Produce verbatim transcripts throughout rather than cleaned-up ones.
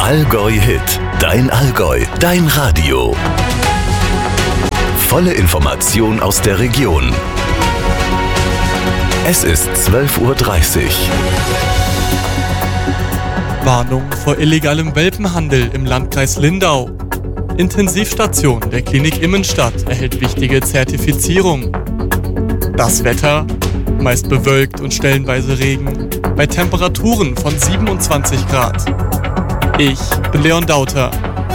Allgäu-Hit, dein Allgäu, dein Radio. Volle Information aus der Region. Es ist zwölf Uhr dreißig. Warnung vor illegalem Welpenhandel im Landkreis Lindau. Intensivstation der Klinik Immenstadt erhält wichtige Zertifizierung. Das Wetter, meist bewölkt und stellenweise Regen, bei Temperaturen von siebenundzwanzig Grad. Ich bin Leon Dauter.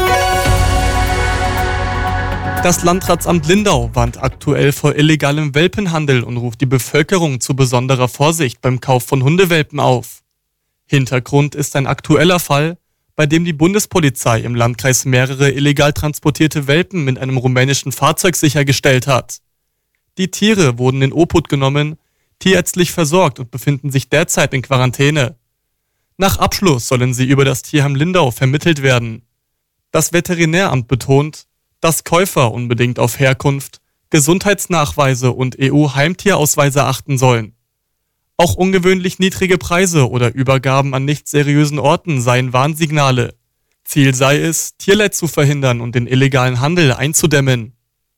Das Landratsamt Lindau warnt aktuell vor illegalem Welpenhandel und ruft die Bevölkerung zu besonderer Vorsicht beim Kauf von Hundewelpen auf. Hintergrund ist ein aktueller Fall, bei dem die Bundespolizei im Landkreis mehrere illegal transportierte Welpen mit einem rumänischen Fahrzeug sichergestellt hat. Die Tiere wurden in Obhut genommen, tierärztlich versorgt und befinden sich derzeit in Quarantäne. Nach Abschluss sollen sie über das Tierheim Lindau vermittelt werden. Das Veterinäramt betont, dass Käufer unbedingt auf Herkunft, Gesundheitsnachweise und E U-Heimtierausweise achten sollen. Auch ungewöhnlich niedrige Preise oder Übergaben an nicht seriösen Orten seien Warnsignale. Ziel sei es, Tierleid zu verhindern und den illegalen Handel einzudämmen.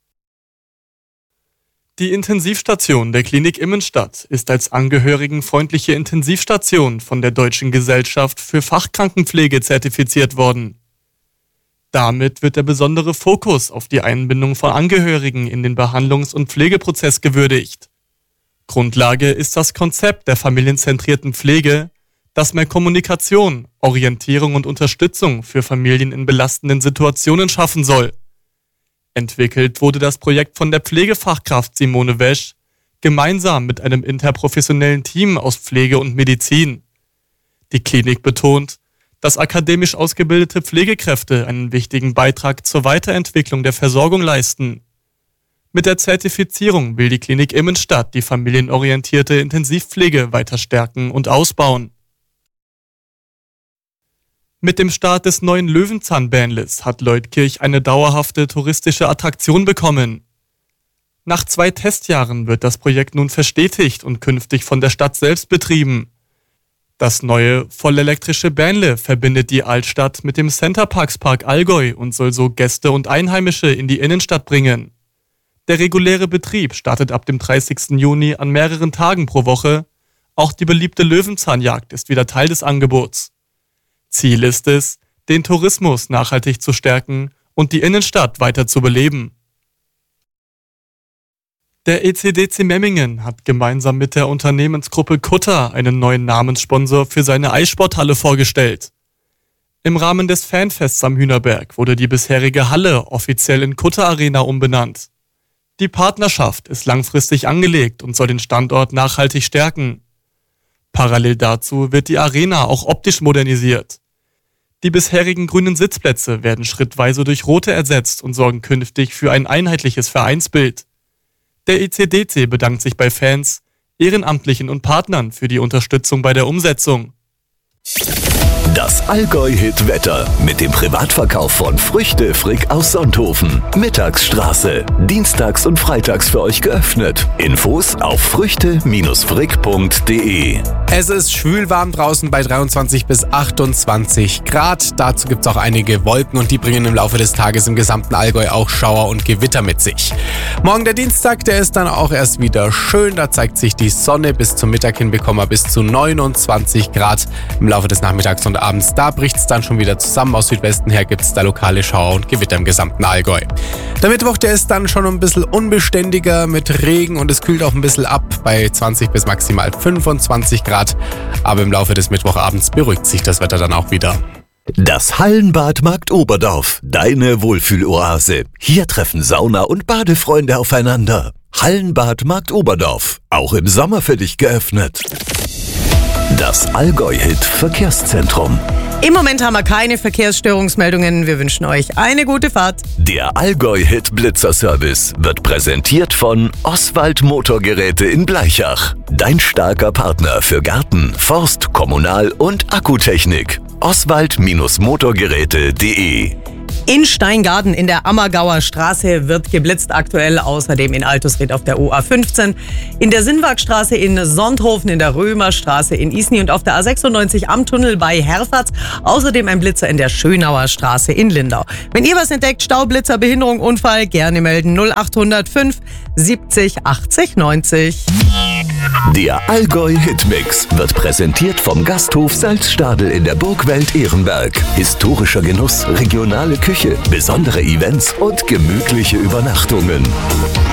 Die Intensivstation der Klinik Immenstadt ist als angehörigenfreundliche Intensivstation von der Deutschen Gesellschaft für Fachkrankenpflege zertifiziert worden. Damit wird der besondere Fokus auf die Einbindung von Angehörigen in den Behandlungs- und Pflegeprozess gewürdigt. Grundlage ist das Konzept der familienzentrierten Pflege, das mehr Kommunikation, Orientierung und Unterstützung für Familien in belastenden Situationen schaffen soll. Entwickelt wurde das Projekt von der Pflegefachkraft Simone Wesch, gemeinsam mit einem interprofessionellen Team aus Pflege und Medizin. Die Klinik betont, dass akademisch ausgebildete Pflegekräfte einen wichtigen Beitrag zur Weiterentwicklung der Versorgung leisten. Mit der Zertifizierung will die Klinik Immenstadt die familienorientierte Intensivpflege weiter stärken und ausbauen. Mit dem Start des neuen Löwenzahn-Baneless hat Leutkirch eine dauerhafte touristische Attraktion bekommen. Nach zwei Testjahren wird das Projekt nun verstetigt und künftig von der Stadt selbst betrieben. Das neue, vollelektrische Bähnle verbindet die Altstadt mit dem Centerparks Park Allgäu und soll so Gäste und Einheimische in die Innenstadt bringen. Der reguläre Betrieb startet ab dem dreißigsten Juni an mehreren Tagen pro Woche. Auch die beliebte Löwenzahnjagd ist wieder Teil des Angebots. Ziel ist es, den Tourismus nachhaltig zu stärken und die Innenstadt weiter zu beleben. Der E C D C Memmingen hat gemeinsam mit der Unternehmensgruppe Kutter einen neuen Namenssponsor für seine Eissporthalle vorgestellt. Im Rahmen des Fanfests am Hühnerberg wurde die bisherige Halle offiziell in Kutter Arena umbenannt. Die Partnerschaft ist langfristig angelegt und soll den Standort nachhaltig stärken. Parallel dazu wird die Arena auch optisch modernisiert. Die bisherigen grünen Sitzplätze werden schrittweise durch rote ersetzt und sorgen künftig für ein einheitliches Vereinsbild. Der E C D C bedankt sich bei Fans, Ehrenamtlichen und Partnern für die Unterstützung bei der Umsetzung. Das Allgäu-Hit-Wetter mit dem Privatverkauf von Früchte Frick aus Sonthofen. Mittagsstraße. Dienstags und freitags für euch geöffnet. Infos auf früchte frick punkt de. Es ist schwülwarm draußen bei dreiundzwanzig bis achtundzwanzig Grad. Dazu gibt es auch einige Wolken und die bringen im Laufe des Tages im gesamten Allgäu auch Schauer und Gewitter mit sich. Morgen der Dienstag, der ist dann auch erst wieder schön. Da zeigt sich die Sonne. Bis zum Mittag hin bekommen wir bis zu neunundzwanzig Grad. Im Laufe des Nachmittags und abends, da bricht es dann schon wieder zusammen. Aus Südwesten her gibt es da lokale Schauer und Gewitter im gesamten Allgäu. Der Mittwoch, der ist dann schon ein bisschen unbeständiger mit Regen und es kühlt auch ein bisschen ab bei zwanzig bis maximal fünfundzwanzig Grad. Aber im Laufe des Mittwochabends beruhigt sich das Wetter dann auch wieder. Das Hallenbad Markt Oberdorf, deine Wohlfühloase. Hier treffen Sauna- und Badefreunde aufeinander. Hallenbad Markt Oberdorf, auch im Sommer für dich geöffnet. Das Allgäu-Hit Verkehrszentrum. Im Moment haben wir keine Verkehrsstörungsmeldungen. Wir wünschen euch eine gute Fahrt. Der Allgäu-Hit Blitzerservice wird präsentiert von Oswald Motorgeräte in Blaichach. Dein starker Partner für Garten, Forst, Kommunal- und Akkutechnik. oswald Motorgeräte punkt de In Steingaden in der Ammergauer Straße wird geblitzt aktuell, außerdem in Altusried auf der U A fünfzehn, in der Sinnwagstraße in Sonthofen, in der Römerstraße in Isny und auf der A sechsundneunzig am Tunnel bei Herfatz, außerdem ein Blitzer in der Schönauer Straße in Lindau. Wenn ihr was entdeckt, Staublitzer, Behinderung, Unfall, gerne melden null acht null fünf siebzig achtzig neunzig. Der Allgäu Hitmix wird präsentiert vom Gasthof Salzstadel in der Burgwelt Ehrenberg. Historischer Genuss, regionale Küche, besondere Events und gemütliche Übernachtungen.